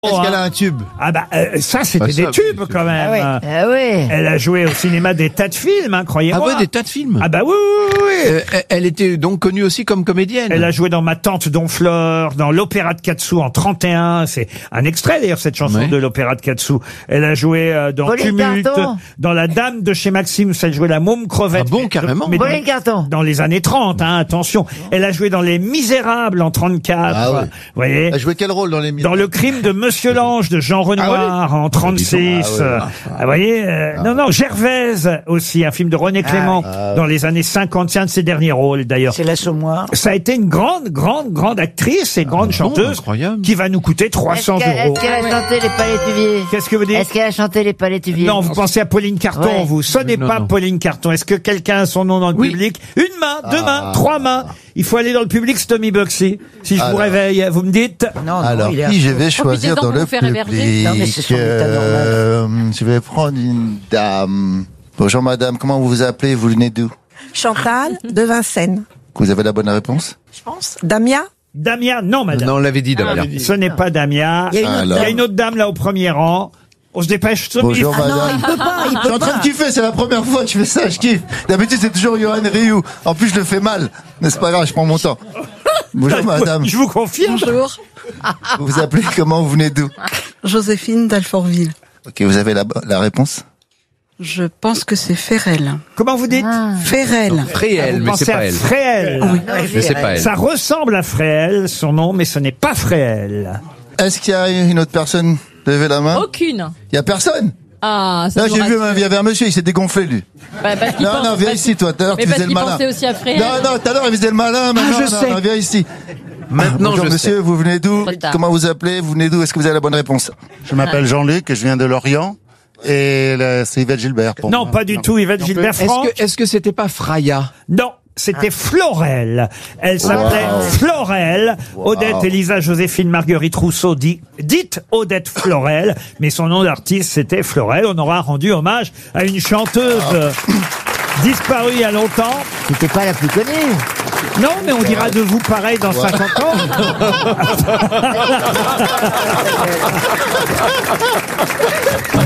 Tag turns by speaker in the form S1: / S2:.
S1: Est-ce qu'elle a un tube?
S2: Ah bah ça c'était des tubes quand même.
S3: Ah oui.
S2: Elle a joué au cinéma des tas de films, hein, croyez-moi.
S4: Ah ouais, des tas de films.
S2: Ah bah oui, oui, oui.
S4: Elle était donc connue aussi comme comédienne.
S2: Elle a joué dans Ma tante Donfleur, dans l'Opéra de Katsu en 31. C'est un extrait d'ailleurs cette chanson de l'Opéra de Katsu. Elle a joué dans
S3: Pauline
S2: Tumulte,
S3: Carton.
S2: dans La Dame de chez Maxime. Elle a joué la môme crevette.
S4: Ah bon, carrément.
S2: Mais
S3: Pauline Carton.
S2: dans les années 30, hein, attention. Elle a joué dans Les Misérables en 34.
S1: Ah ouais.
S2: Vous voyez.
S1: Elle a joué quel rôle dans les
S2: Dans Le crime de Monsieur Lange de Jean Renoir en 36. Vous voyez, non, Gervaise aussi, un film de René Clément dans les années 50, c'est un de ses derniers rôles d'ailleurs.
S3: C'est l'Assommoir.
S2: Ça a été une grande actrice et grande chanteuse
S4: incroyable.
S2: qui va nous coûter 300 euros.
S3: Est-ce qu'elle a chanté Les Palétuviers?
S2: Qu'est-ce que vous dites?
S3: Est-ce qu'elle a chanté Les Palétuviers?
S2: Non, vous pensez à Pauline Carton,
S3: Ouais.
S2: vous. Ce n'est
S4: Non,
S2: pas
S4: non.
S2: Pauline Carton. Est-ce que quelqu'un a son nom dans le public? Une main, deux mains, trois mains. Il faut aller dans le public, c'est Tommy Buxy. Si je vous réveille, vous me dites?
S3: Non,
S1: Alors,
S3: il est
S1: qui je vais choisir
S5: Profitez-en
S1: dans
S5: pour
S1: le
S5: vous faire héberger.
S1: public?
S3: Non, mais c'est son état normal.
S1: Je vais prendre une dame. Bonjour madame, comment vous vous appelez? Vous venez d'où?
S6: Chantal de Vincennes,
S1: Vous avez la bonne réponse?
S6: je pense. Damia?
S2: Damia? Non, madame.
S4: Non, on l'avait dit d'abord.
S2: Ce n'est pas Damia.
S3: Il y a une autre
S1: Alors.
S2: Il y a une autre dame là au premier rang. On se dépêche, Tommy.
S1: Bonjour madame. Je suis en train de kiffer, c'est la première fois que je fais ça, je kiffe. D'habitude c'est toujours Johan Rioux. En plus je le fais mal. Mais c'est pas grave, je prends mon temps. Bonjour madame.
S2: Je vous confirme.
S6: Bonjour.
S1: Vous vous appelez comment? Vous venez d'où?
S6: Joséphine d'Alfortville.
S1: Ok, vous avez la réponse?
S6: Je pense que c'est Ferrel.
S2: Comment vous dites?
S6: Ferrel.
S4: Fréhel,
S2: Vous
S4: mais
S2: pensez
S4: c'est pas
S2: à
S4: elle.
S2: Fréhel.
S4: Mais c'est pas elle.
S2: Ça ressemble à Fréhel, son nom, mais ce n'est pas Fréhel.
S1: Est-ce qu'il y a une autre personne? Levez la main.
S5: Aucune.
S1: Il y a personne?
S5: Ah, ça
S1: Là,
S5: nous
S1: j'ai vu,
S5: rassure.
S1: il y avait un monsieur, il s'est dégonflé, lui.
S5: Bah, parce qu'il
S1: Non,
S5: pense-
S1: non, viens
S5: parce-
S1: ici, toi. Tout à l'heure,
S5: Mais
S1: tu
S5: parce
S1: faisais le
S5: qu'il
S1: malin.
S5: pensait aussi à Fréhel.
S1: Non, tout à l'heure, il faisait le malin. Maintenant,
S4: je sais.
S1: non, viens ici.
S4: Maintenant,
S1: Bonjour,
S4: je
S1: monsieur, vous venez d'où?
S5: Trop tard.
S1: Comment vous appelez? Vous venez d'où? Est-ce que vous avez la bonne réponse?
S7: Je m'appelle Jean-Luc, je viens de Lorient. Et c'est Yvette Gilbert pour
S2: Non,
S7: moi.
S2: pas du tout. Yvette Gilbert Franck.
S4: Est-ce que c'était pas Fraya?
S2: Non. C'était Florel. Elle s'appelait Florel. Odette Elisa Joséphine Marguerite Rousseau dite Odette Florel. Mais son nom d'artiste, c'était Florel. On aura rendu hommage à une chanteuse disparue il y a longtemps.
S3: C'était pas la plus connue.
S2: Non, mais on dira de vous pareil dans 50 ans.